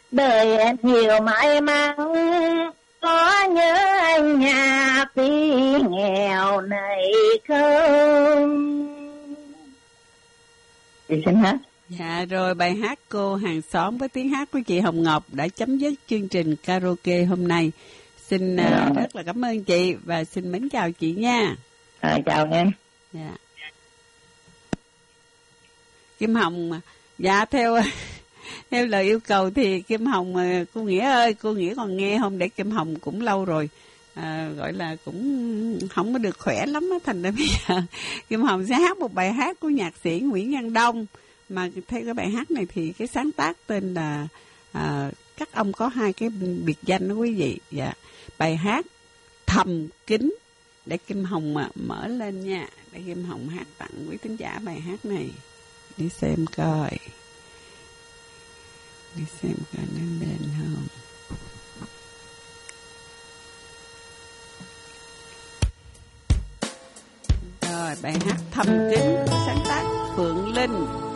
đời nhiều may mắn, có nhớ anh nhà tuy nghèo này không. Chị xin hát. Dạ rồi, bài hát Cô Hàng Xóm với tiếng hát của chị Hồng Ngọc đã chấm dứt chương trình karaoke hôm nay. Xin rất là cảm ơn chị và xin mến chào chị nha. Chào em. Dạ. Kim Hồng, dạ theo lời yêu cầu thì Kim Hồng, cô Nghĩa ơi, cô Nghĩa còn nghe không? Để Kim Hồng cũng lâu rồi, gọi là cũng không có được khỏe lắm á, thành ra bây giờ Kim Hồng sẽ hát một bài hát của nhạc sĩ Nguyễn Văn Đông. Mà theo cái bài hát này thì cái sáng tác tên là các ông có hai cái biệt danh đó quý vị. Dạ. Bài hát Thầm Kín, để Kim Hồng mở lên nha, để Kim Hồng hát tặng quý thính giả bài hát này. Đi xem coi nó lên không. Rồi, bài hát Thầm Kín sáng tác Phượng Linh.